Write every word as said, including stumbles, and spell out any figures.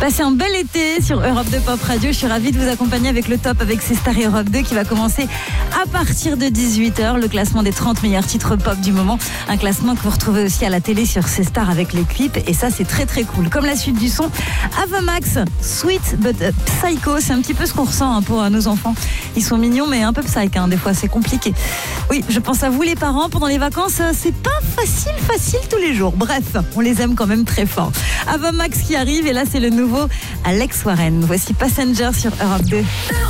Passez un bel été sur Europe deux Pop Radio. Je suis ravie de vous accompagner avec le top avec C'est Star et Europe deux qui va commencer à partir de dix-huit heures. Le classement des trente meilleurs titres pop du moment. Un classement que vous retrouvez aussi à la télé sur C'est Star avec les clips. Et ça, c'est très très cool. Comme la suite du son, Ava Max, Sweet but Psycho. C'est un petit peu ce qu'on ressent hein, pour nos enfants. Ils sont mignons, mais un peu psych. Hein. Des fois, c'est compliqué. Oui, je pense à vous les parents. Pendant les vacances, c'est pas facile, facile tous les jours. Bref, on les aime quand même très fort. Ava Max qui arrive. Et là, c'est le nouveau Alex Warren. Voici Passenger sur Europe deux.